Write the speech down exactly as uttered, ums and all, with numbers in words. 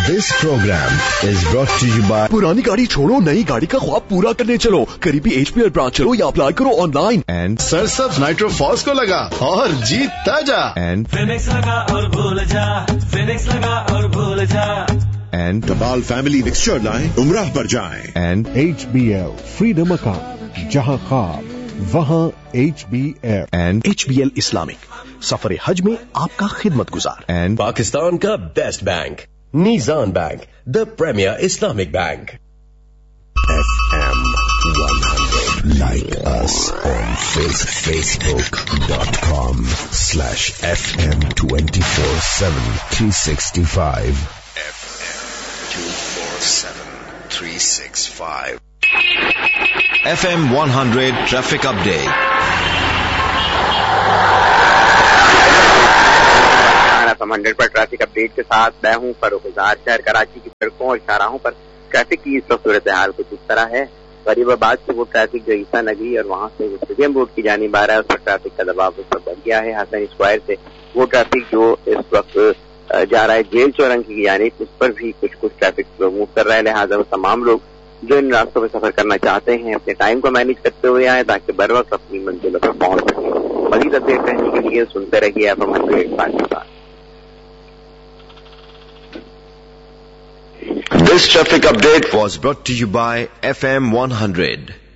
This program is brought to you by पुरानी गाड़ी छोड़ो, नई गाड़ी का ख्वाब पूरा करने चलो, करीबी एच पी एल ब्रांच चलो या अप्लाई करो ऑनलाइन। and सरसब्स नाइट्रो फॉल्स को लगा और जीतता जा। and फिनिक्स लगा और भूल जा, फिनिक्स लगा और भूल जा। and कबाल फैमिली मिक्सचर लाएं, उम्राह पर जाएं। and H B L freedom account, जहां ख्वाब वहां H B L and H B L Islamic सफर हज में आपका खिदमत गुजार। and पाकिस्तान का best bank नीजान bank, the premiere Islamic bank. F M one hundred. Like us on face, facebook dot com slash F M twenty-four seven three sixty-five. F M two four seven three sixty-five. F M one hundred traffic update. Hundred पर traffic update के साथ मैं हूँ फरूख इजहार। शहर कराची की सड़कों और शाहराहों पर ट्रैफिक की इस वक्त सूरत हाल कुछ इस तरह है। गरीबाबाद से वो ट्रैफिक जो ईसा नगरी और वहाँ से स्टेडियम रोड की जानिब आ रहा है, उस पर ट्रैफिक का दबाव उस पर बढ़ गया है। हसन स्क्वायर से वो ट्रैफिक जो इस वक्त जा रहा है जेल चौरंगी की जानिब, उस पर भी कुछ कुछ ट्रैफिक मूव कर रहा है। लिहाजा वो तमाम लोग जो इन रास्तों में सफर करना चाहते हैं अपने टाइम को मैनेज करते हुए आए ताकि बर वक्त अपनी मंजिलों पर पहुंच सके। मजीद अपडेट रहने के लिए सुनते रहिए F am hundred Pakistan. This traffic update was brought to you by F M one hundred.